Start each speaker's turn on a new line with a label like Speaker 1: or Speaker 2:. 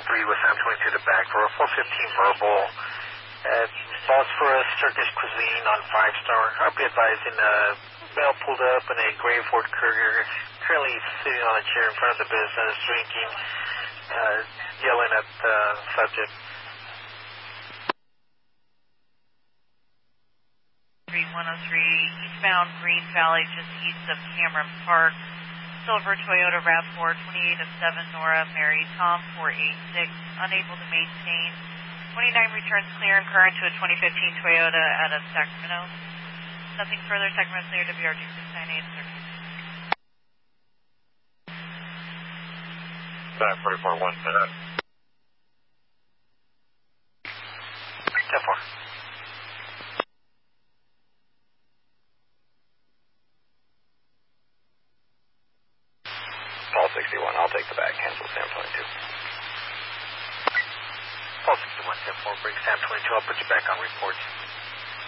Speaker 1: 3 with Sam 22 to back for a 415 verbal. Phosphorus Turkish cuisine on 5-star. I'll be advising male pulled up in a gray Ford Courier, currently sitting on a chair in front of the business, drinking, yelling at the subject.
Speaker 2: 103 eastbound Green Valley, just east of Cameron Park. Silver Toyota RAV4, 28 of 7, Nora, Mary, Tom, 486, unable to maintain. 29 returns clear and current to a 2015 Toyota out of Sacramento. Nothing further, Sacramento clear, WRG 698,
Speaker 3: 4417.
Speaker 1: 10-4.
Speaker 4: Paul 61, I'll take the back, cancel Sam 22.
Speaker 1: Paul 61, 10-4, bring Sam 22, I'll put you back on report.